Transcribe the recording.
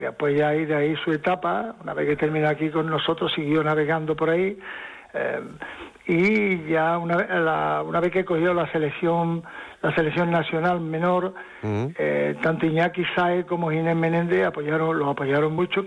Después ya de ahí su etapa, una vez que terminó aquí con nosotros, siguió navegando por ahí, y ya una vez que cogió la selección nacional menor, tanto Iñaki Sáez como Ginés Menéndez los apoyaron mucho,